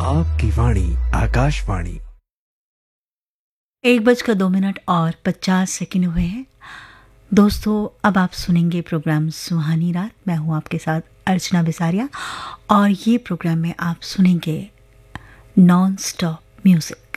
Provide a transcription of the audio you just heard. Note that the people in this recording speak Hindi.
आपकी वाणी आकाशवाणी। 1:02 और 50 सेकंड हुए हैं। दोस्तों, अब आप सुनेंगे प्रोग्राम सुहानी रात। मैं हूं आपके साथ अर्चना बिसारिया और ये प्रोग्राम में आप सुनेंगे नॉन स्टॉप म्यूज़िक।